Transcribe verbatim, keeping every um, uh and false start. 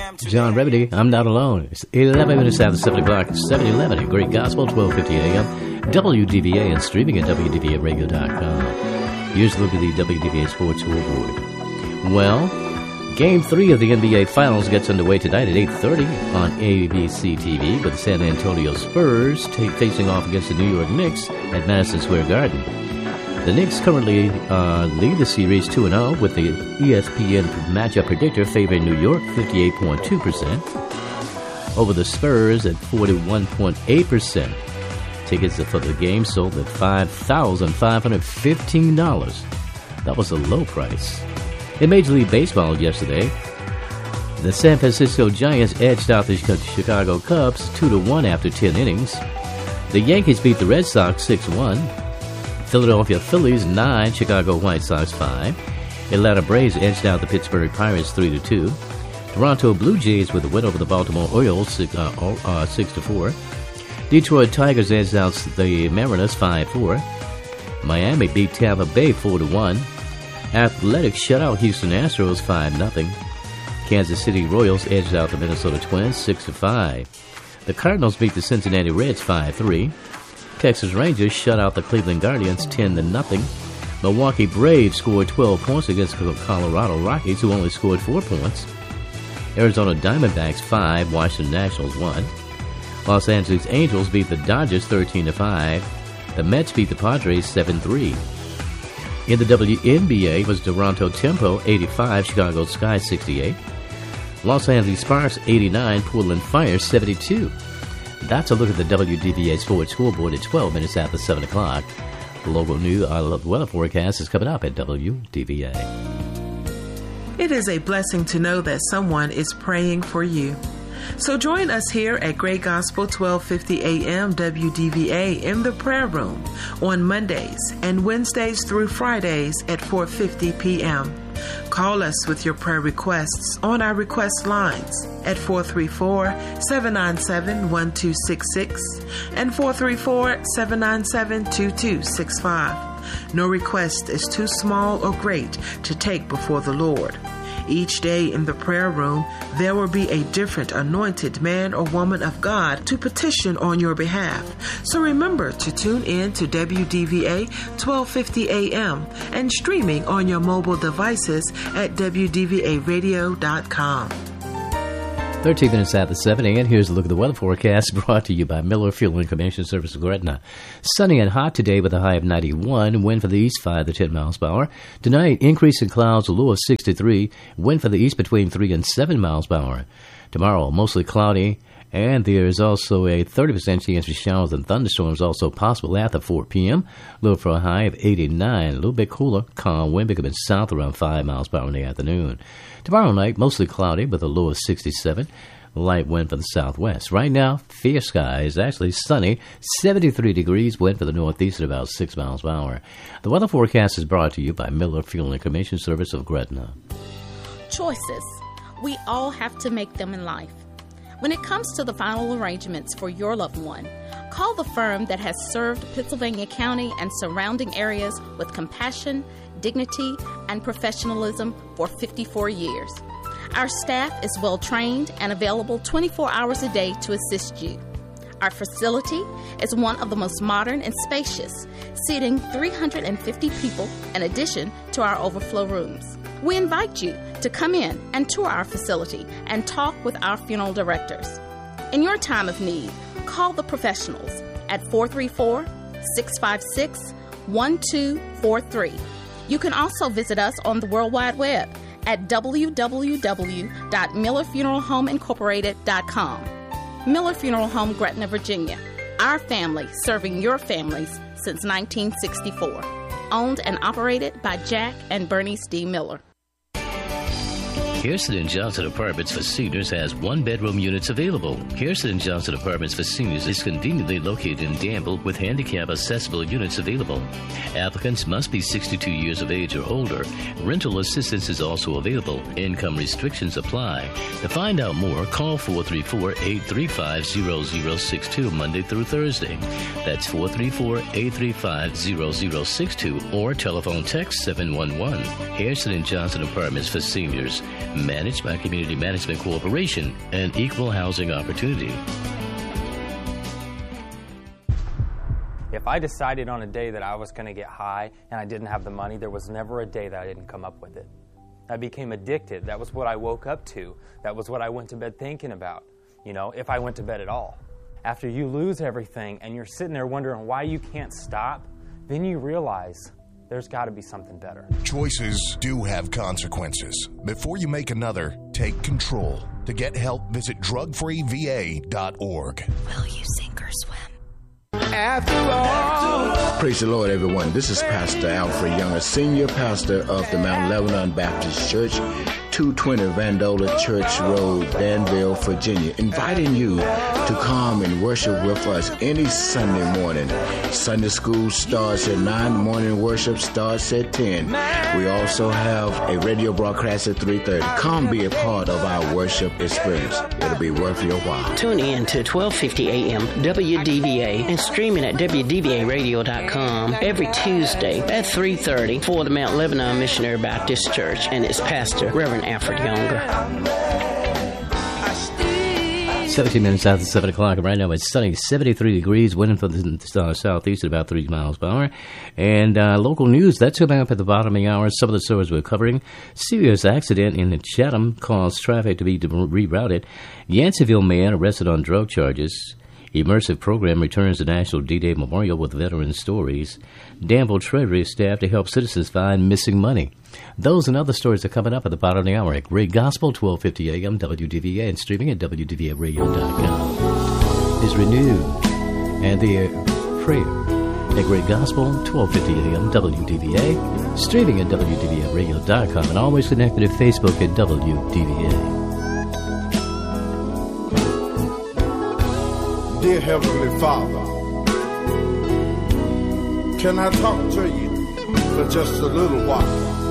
John Remedy, I'm Not Alone. It's eleven minutes after seven o'clock. It's seven eleven at Great Gospel, twelve fifty a.m. W D V A and streaming at W D V A radio dot com. Here's a look at the W D V A Sports Scoreboard. Well, Game three of the N B A Finals gets underway tonight at eight thirty on A B C T V with the San Antonio Spurs t- facing off against the New York Knicks at Madison Square Garden. The Knicks currently uh, lead the series two and oh with the E S P N matchup predictor favoring New York fifty-eight point two percent over the Spurs at forty-one point eight percent. Tickets for the game sold at five thousand five hundred fifteen dollars. That was a low price. In Major League Baseball yesterday, the San Francisco Giants edged out the Chicago Cubs two to one after ten innings. The Yankees beat the Red Sox six one. Philadelphia Phillies nine, Chicago White Sox five. Atlanta Braves edged out the Pittsburgh Pirates three to two. Toronto Blue Jays with a win over the Baltimore Orioles six to four. Detroit Tigers edged out the Mariners five four. Miami beat Tampa Bay four to one. Athletics shut out Houston Astros five nothing. Kansas City Royals edged out the Minnesota Twins six to five. The Cardinals beat the Cincinnati Reds five three. Texas Rangers shut out the Cleveland Guardians ten to nothing. Milwaukee Braves scored twelve points against Colorado Rockies, who only scored four points. Arizona Diamondbacks five, Washington Nationals one. Los Angeles Angels beat the Dodgers thirteen to five. The Mets beat the Padres seven three. In the W N B A was Toronto Tempo eighty-five, Chicago Sky sixty-eight. Los Angeles Sparks eighty-nine, Portland Fire seventy-two. That's a look at the W D V A Sports Scoreboard at twelve minutes after seven o'clock. The local new I Love Weather forecast is coming up at W D V A. It is a blessing to know that someone is praying for you. So join us here at Great Gospel twelve fifty a.m. W D V A in the prayer room on Mondays and Wednesdays through Fridays at four fifty p.m. Call us with your prayer requests on our request lines at four three four, seven nine seven, one two six six and four three four, seven nine seven, two two six five. No request is too small or great to take before the Lord. Each day in the prayer room, there will be a different anointed man or woman of God to petition on your behalf. So remember to tune in to W D V A twelve fifty a.m. and streaming on your mobile devices at W D V A radio dot com. thirteen minutes after seven a.m. Here's a look at the weather forecast brought to you by Miller Fuel Information Service of Gretna. Sunny and hot today with a high of ninety-one. Wind for the east five to ten miles per hour. Tonight, increase in clouds, a low of sixty-three. Wind for the east between three and seven miles per hour. Tomorrow, mostly cloudy. And there is also a thirty percent chance for showers and thunderstorms also possible after four p.m. Low for a high of eighty-nine. A little bit cooler. Calm wind becoming south around five miles per hour in the afternoon. Tomorrow night, mostly cloudy with a low of sixty-seven. Light wind for the southwest. Right now, fair skies, actually sunny, seventy-three degrees, wind for the northeast at about six miles per hour. The weather forecast is brought to you by Miller Fuel Information Service of Gretna. Choices. We all have to make them in life. When it comes to the final arrangements for your loved one, call the firm that has served Pittsylvania County and surrounding areas with compassion, dignity, and professionalism for fifty-four years. Our staff is well trained and available twenty-four hours a day to assist you. Our facility is one of the most modern and spacious, seating three hundred fifty people in addition to our overflow rooms. We invite you to come in and tour our facility and talk with our funeral directors. In your time of need, call the professionals at four three four, six five six, one two four three. You can also visit us on the World Wide Web at w w w dot miller funeral home incorporated dot com. Miller Funeral Home, Gretna, Virginia. Our family serving your families since nineteen sixty-four. Owned and operated by Jack and Bernice D. Miller. Kirsten and Johnson Apartments for Seniors has one-bedroom units available. Kirsten and Johnson Apartments for Seniors is conveniently located in Danville with handicap-accessible units available. Applicants must be sixty-two years of age or older. Rental assistance is also available. Income restrictions apply. To find out more, call four three four, eight three five, zero zero six two Monday through Thursday. That's four three four, eight three five, zero zero six two or telephone text seven one one. Kirsten and Johnson Apartments for Seniors. managed by Community Management Corporation, an equal housing opportunity. If I decided on a day that I was going to get high and I didn't have the money, there was never a day that I didn't come up with it. I became addicted. That was what I woke up to. That was what I went to bed thinking about, you know, if I went to bed at all. After you lose everything and you're sitting there wondering why you can't stop, then you realize there's got to be something better. Choices do have consequences. Before you make another, take control. To get help, visit drug free v a dot org. Will you sink or swim? After all. Praise the Lord, everyone. This is Pastor Alfred Young, a senior pastor of the Mount Lebanon Baptist Church, two twenty Vandola Church Road, Danville, Virginia, inviting you to come and worship with us any Sunday morning. Sunday school starts at nine, morning worship starts at ten. We also have a radio broadcast at three thirty. Come be a part of our worship experience. It'll be worth your while. Tune in to twelve fifty a.m. W D V A and streaming at W D V A radio dot com every Tuesday at three thirty for the Mount Lebanon Missionary Baptist Church and its pastor, Reverend Alfred Younger. seventeen minutes after seven o'clock, and right now it's sunny, seventy-three degrees, winds from the uh, southeast at about three miles per hour. And uh, local news, that's coming up at the bottom of the hour. Some of the stories we're covering. Serious accident in Chatham caused traffic to be rerouted. Yanceyville man arrested on drug charges. Immersive program returns the National D-Day Memorial with veteran stories. Danville Treasury staff to help citizens find missing money. Those and other stories are coming up at the bottom of the hour at Great Gospel, twelve fifty a.m. W D V A, and streaming at W D V A radio dot com. Is renewed. And the uh, prayer at Great Gospel, twelve fifty a.m. W D V A, streaming at W D V A radio dot com, and always connected at Facebook at W D V A. Dear Heavenly Father, can I talk to you for just a little while?